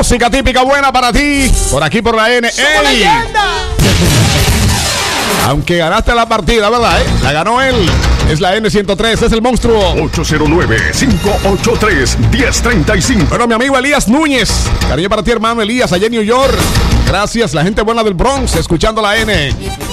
Música típica buena para ti. Por aquí por la N. ¡Ey! Aunque ganaste la partida, ¿verdad? La ganó él. Es la N103, es el monstruo. 809-583-1035. Bueno, mi amigo Elías Núñez. Cariño para ti, hermano Elías, allá en New York. Gracias, la gente buena del Bronx, escuchando la N.